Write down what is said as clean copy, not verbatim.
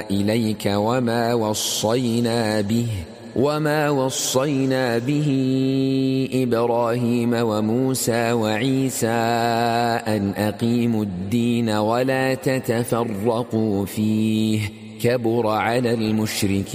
إليك وما وصينا به إبراهيم وموسى وعيسى أن أقيموا الدين ولا تتفرقوا فيه كبر على المشركين